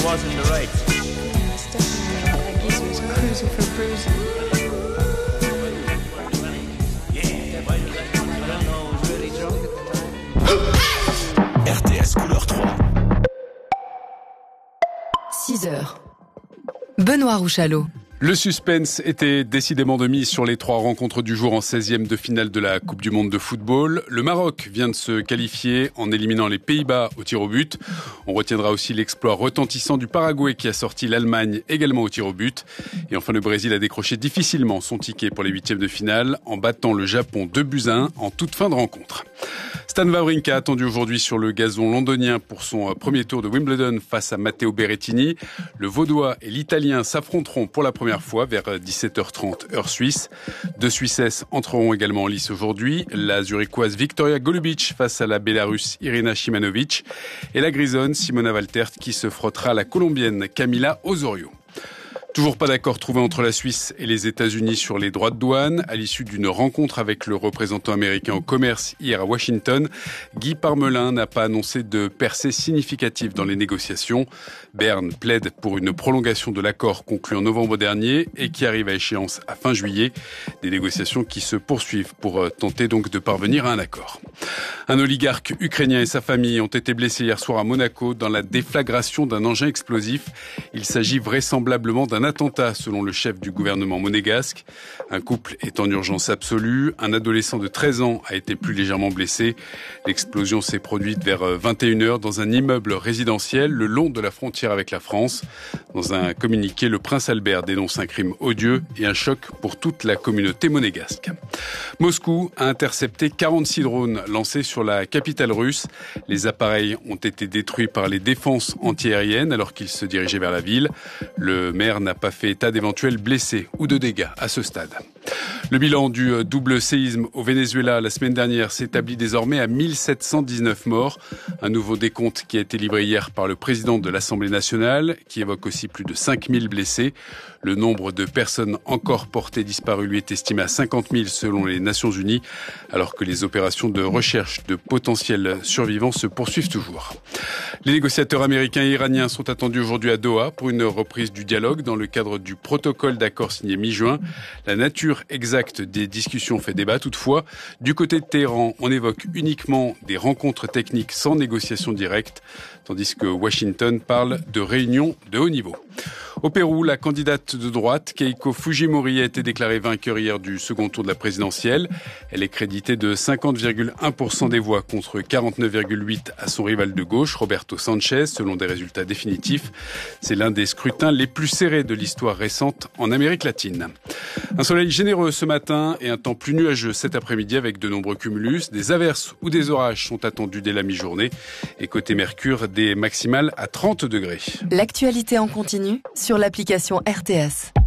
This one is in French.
Wasn't the right. Yeah, it's definitely like he was cruising for bruising. Yeah, but I don't know, I was really drunk at the time. RTS couleur 3. 6h. Benoît Rouchalot. Le suspense était décidément de mise sur les 3 rencontres du jour en 16e de finale de la Coupe du Monde de football. Le Maroc vient de se qualifier en éliminant les Pays-Bas au tir au but. On retiendra aussi l'exploit retentissant du Paraguay qui a sorti l'Allemagne également au tir au but. Et enfin, le Brésil a décroché difficilement son ticket pour les 8e de finale en battant le Japon 2-1 en toute fin de rencontre. Stan Wawrinka attendu aujourd'hui sur le gazon londonien pour son premier tour de Wimbledon face à Matteo Berrettini. Le Vaudois et l'Italien s'affronteront pour la première fois vers 17h30 heure suisse. 2 Suissesses entreront également en lice aujourd'hui. La Zurichoise Victoria Golubic face à la Bélarusse Irina Shimanovic et la Grisonne Simona Valtert qui se frottera à la Colombienne Camila Osorio. Toujours pas d'accord trouvé entre la Suisse et les États-Unis sur les droits de douane. À l'issue d'une rencontre avec le représentant américain au commerce hier à Washington, Guy Parmelin n'a pas annoncé de percée significative dans les négociations. Berne plaide pour une prolongation de l'accord conclu en novembre dernier et qui arrive à échéance à fin juillet. Des négociations qui se poursuivent pour tenter donc de parvenir à un accord. Un oligarque ukrainien et sa famille ont été blessés hier soir à Monaco dans la déflagration d'un engin explosif. Il s'agit vraisemblablement d'un attentat selon le chef du gouvernement monégasque. Un couple est en urgence absolue. Un adolescent de 13 ans a été plus légèrement blessé. L'explosion s'est produite vers 21h dans un immeuble résidentiel le long de la frontière avec la France. Dans un communiqué, le prince Albert dénonce un crime odieux et un choc pour toute la communauté monégasque. Moscou a intercepté 46 drones lancés sur la capitale russe. Les appareils ont été détruits par les défenses antiaériennes alors qu'ils se dirigeaient vers la ville. Le maire n'a pas fait état d'éventuels blessés ou de dégâts à ce stade. Le bilan du double séisme au Venezuela la semaine dernière s'établit désormais à 1719 morts. Un nouveau décompte qui a été livré hier par le président de l'Assemblée nationale, qui évoque aussi plus de 5000 blessés. Le nombre de personnes encore portées disparues lui est estimé à 50 000 selon les Nations Unies, alors que les opérations de recherche de potentiels survivants se poursuivent toujours. Les négociateurs américains et iraniens sont attendus aujourd'hui à Doha pour une reprise du dialogue dans le cadre du protocole d'accord signé mi-juin. La nature exacte des discussions fait débat toutefois. Du côté de Téhéran, on évoque uniquement des rencontres techniques sans négociation directe, tandis que Washington parle de réunions de haut niveau. Au Pérou, la candidate de droite, Keiko Fujimori, a été déclarée vainqueur hier du second tour de la présidentielle. Elle est créditée de 50,1% des voix contre 49,8% à son rival de gauche, Roberto Sanchez, selon des résultats définitifs. C'est l'un des scrutins les plus serrés de l'histoire récente en Amérique latine. Un soleil généreux ce matin et un temps plus nuageux cet après-midi avec de nombreux cumulus. Des averses ou des orages sont attendus dès la mi-journée. Et côté Mercure, des maximales à 30 degrés. L'actualité en continu sur l'application RTS.